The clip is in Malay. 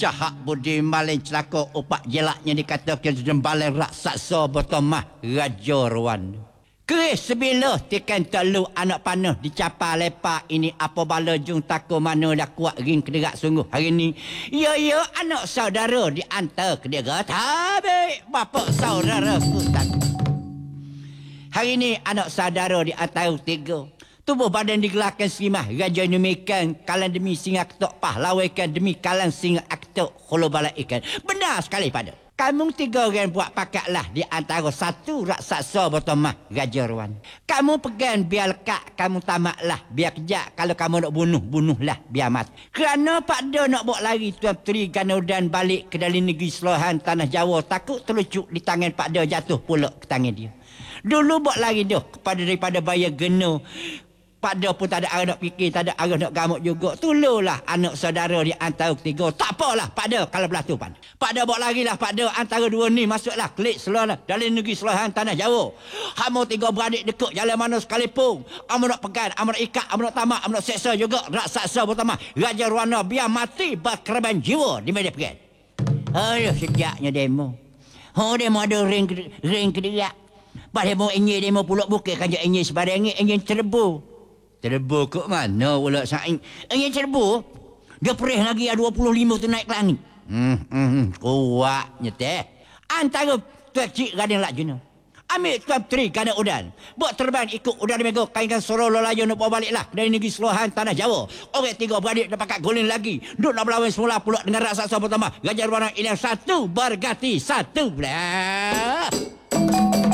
Jahat budi malin celaka upak jelaknya dikatakan jembalan raksasa bertomah Raja Ruan. Keris sebila tikan telu anak panah dicapa lepa ini apa bala jung tako mana dah kuat ring kederak sungguh hari ni. Ya anak saudara diantar kederak habis bapa saudara ku tak. Hari ni anak saudara diantar tiga. Tubuh badan digelarkan serimah Raja demikian kalan demi singa ketok pahlawakan demi kalan singa ketok khulubala ikan. Benar sekali pada. Kamu tiga orang buat pakatlah di antara satu raksasa bertomah Raja Ruan. Kamu pegang biar lekat, kamu tamaklah biar kejap. Kalau kamu nak bunuhlah biar mati. Kerana Pak Do nak bawa lari Tuan Puteri Ganodan balik ke dalam negeri Selohan Tanah Jawa. Takut terlucuk di tangan Pak Do jatuh pula ke tangan dia. Dulu bawa lari dah kepada daripada bayar geno. Pak Do pun tak ada arah nak fikir, tak ada arah nak gamuk juga. Tululah anak saudara di antara ketiga. Tak apalah Pak Do kalau belah tu Pak. Pak Do bawa lari lah Pak Do antara dua ni masuklah kelik Selohan dalam negeri Selohan Tanah Jawa. Hamu tiga beradik dekuk jalan mana sekalipun. Amu nak pegang, amu nak ikat, amu nak tamak, amu nak seksa juga. Raksasa pertama Raja Ruana biar mati berkorban jiwa di media pegang. Aduh sejaknya demo. Demo ada ring kederak. Pada demo ingin demo pulak bukit kan je ingin sebarang ingin terbu. Terbu kok mana pula saing? Ingin terbu? Dia perih lagi 25 tu naik ke langit. Kuatnya teh. Antara Tuan Cik Raden Lakjuna. Ambil Tuan Puteri Ganodan. Buat terbang ikut udara mega kainkan suruh lolayo nak bawa balik lah dari negeri Selohan Tanah Jawa. Orang tiga beradik dah pakat golin lagi. Duk nak berlawan semula pula dengan raksasa pertama. Raja Ruana ini satu berganti satu.